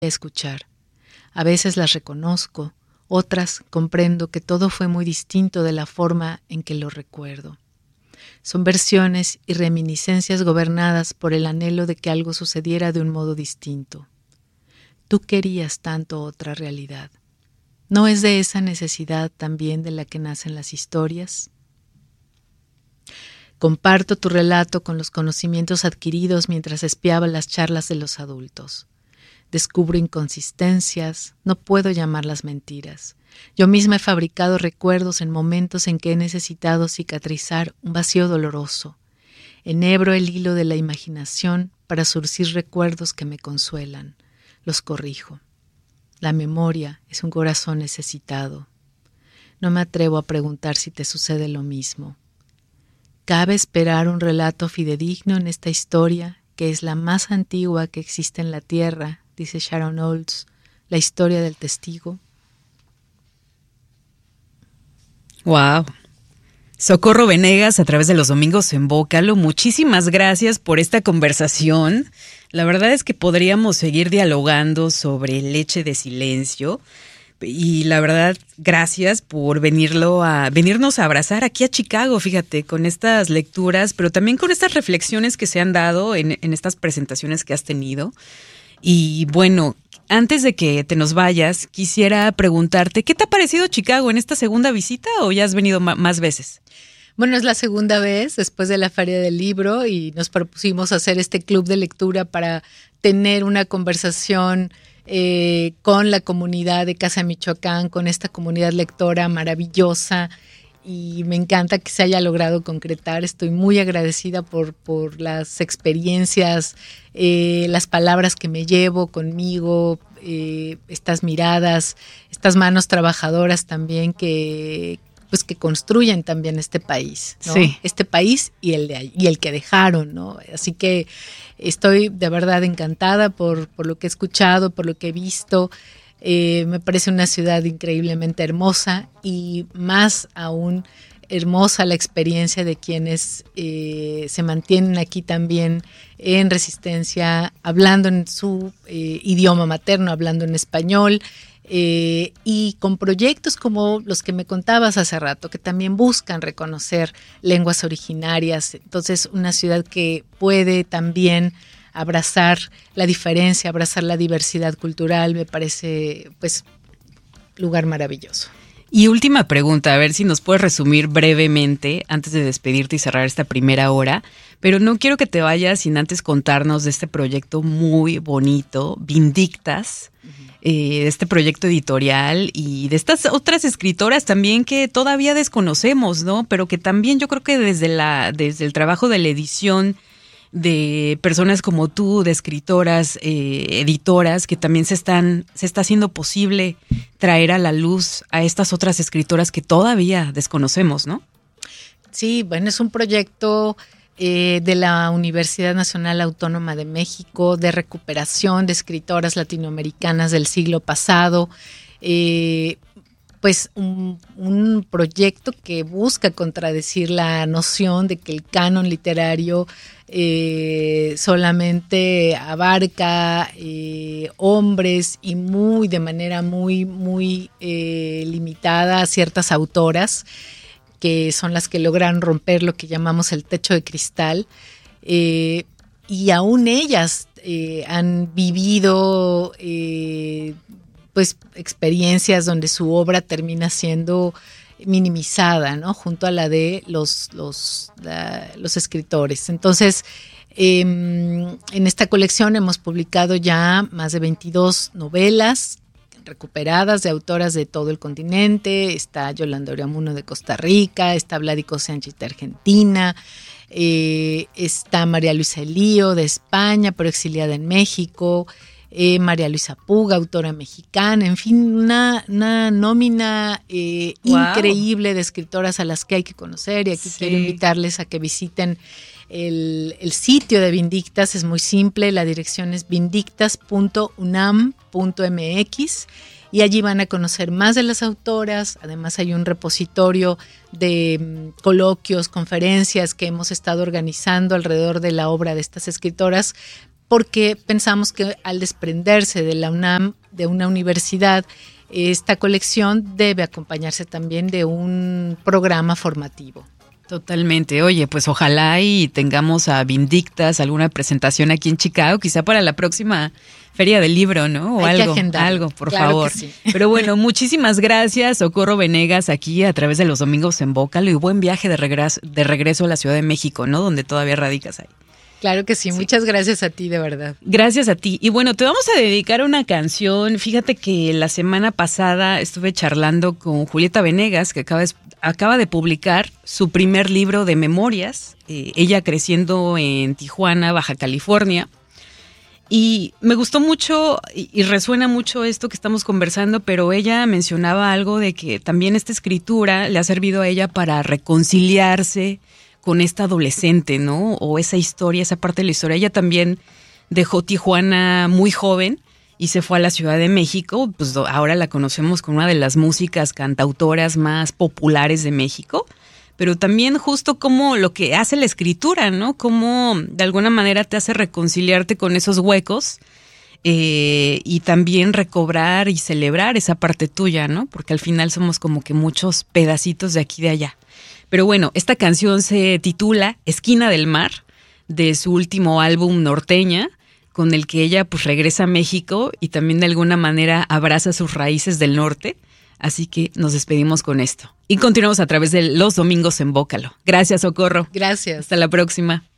escuchar. A veces las reconozco, otras comprendo que todo fue muy distinto de la forma en que lo recuerdo. Son versiones y reminiscencias gobernadas por el anhelo de que algo sucediera de un modo distinto. Tú querías tanto otra realidad. ¿No es de esa necesidad también de la que nacen las historias? Comparto tu relato con los conocimientos adquiridos mientras espiaba las charlas de los adultos. Descubro inconsistencias, no puedo llamarlas mentiras. Yo misma he fabricado recuerdos en momentos en que he necesitado cicatrizar un vacío doloroso. Enhebro el hilo de la imaginación para surcir recuerdos que me consuelan. Los corrijo. La memoria es un corazón necesitado. No me atrevo a preguntar si te sucede lo mismo. ¿Cabe esperar un relato fidedigno en esta historia, que es la más antigua que existe en la Tierra, dice Sharon Olds, la historia del testigo? Wow. Socorro Venegas, a través de los domingos en Bócalo, muchísimas gracias por esta conversación. La verdad es que podríamos seguir dialogando sobre Leche de Silencio. Y la verdad, gracias por venirnos a abrazar aquí a Chicago, fíjate, con estas lecturas, pero también con estas reflexiones que se han dado en estas presentaciones que has tenido. Y bueno, antes de que te nos vayas, quisiera preguntarte, ¿qué te ha parecido Chicago en esta segunda visita o ya has venido más veces? Bueno, es la segunda vez después de la Feria del Libro y nos propusimos hacer este club de lectura para tener una conversación con la comunidad de Casa Michoacán, con esta comunidad lectora maravillosa, y me encanta que se haya logrado concretar. Estoy muy agradecida por las experiencias, las palabras que me llevo conmigo, estas miradas, estas manos trabajadoras también que construyen también este país, ¿no? Sí. Este país y el que dejaron, ¿no? Así que estoy de verdad encantada por lo que he escuchado, por lo que he visto. Me parece una ciudad increíblemente hermosa y más aún hermosa la experiencia de quienes se mantienen aquí también en resistencia, hablando en su idioma materno, hablando en español. Y con proyectos como los que me contabas hace rato, que también buscan reconocer lenguas originarias. Entonces, una ciudad que puede también abrazar la diferencia, abrazar la diversidad cultural, me parece, pues, lugar maravilloso. Y última pregunta, a ver si nos puedes resumir brevemente antes de despedirte y cerrar esta primera hora, pero no quiero que te vayas sin antes contarnos de este proyecto muy bonito, Vindictas, de este proyecto editorial y de estas otras escritoras también que todavía desconocemos, ¿no? Pero que también yo creo que desde el trabajo de la edición de personas como tú, de escritoras, editoras, que también se está haciendo posible traer a la luz a estas otras escritoras que todavía desconocemos, ¿no? Sí, bueno, es un proyecto de la Universidad Nacional Autónoma de México, de recuperación de escritoras latinoamericanas del siglo pasado, pues un proyecto que busca contradecir la noción de que el canon literario solamente abarca hombres y de manera muy limitada a ciertas autoras, que son las que logran romper lo que llamamos el techo de cristal, y aún ellas han vivido pues experiencias donde su obra termina siendo minimizada, ¿no? Junto a la de los escritores. Entonces, en esta colección hemos publicado ya más de 22 novelas recuperadas de autoras de todo el continente. Está Yolanda Oreamuno de Costa Rica, está Vladico Sánchez de Argentina, está María Luisa Elío de España, pero exiliada en México, María Luisa Puga, autora mexicana, en fin, una nómina increíble de escritoras a las que hay que conocer, y aquí quiero invitarles a que visiten el sitio de Vindictas. Es muy simple, la dirección es vindictas.unam.mx y allí van a conocer más de las autoras. Además hay un repositorio de coloquios, conferencias que hemos estado organizando alrededor de la obra de estas escritoras, porque pensamos que al desprenderse de la UNAM, de una universidad, esta colección debe acompañarse también de un programa formativo. Totalmente. Oye, pues ojalá y tengamos a Vindictas, alguna presentación aquí en Chicago, quizá para la próxima Feria del Libro, ¿no? O Hay algo, por claro favor. que sí. Pero bueno, muchísimas gracias, Socorro Venegas, aquí a través de Los Domingos en Bócalo, y buen viaje de regreso a la Ciudad de México, ¿no? Donde todavía radicas ahí. Claro que sí, muchas gracias a ti, de verdad. Gracias a ti. Y bueno, te vamos a dedicar una canción. Fíjate que la semana pasada estuve charlando con Julieta Venegas, que acaba de publicar su primer libro de memorias, ella creciendo en Tijuana, Baja California. Y me gustó mucho y resuena mucho esto que estamos conversando, pero ella mencionaba algo de que también esta escritura le ha servido a ella para reconciliarse con esta adolescente, ¿no? O esa historia, esa parte de la historia. Ella también dejó Tijuana muy joven y se fue a la Ciudad de México. Pues ahora la conocemos como una de las músicas cantautoras más populares de México. Pero también justo como lo que hace la escritura, ¿no? Cómo de alguna manera te hace reconciliarte con esos huecos y también recobrar y celebrar esa parte tuya, ¿no? Porque al final somos como que muchos pedacitos de aquí y de allá. Pero bueno, esta canción se titula Esquina del Mar, de su último álbum Norteña, con el que ella pues regresa a México y también de alguna manera abraza sus raíces del norte. Así que nos despedimos con esto. Y continuamos a través de Los Domingos en Bócalo. Gracias, Socorro. Gracias. Hasta la próxima.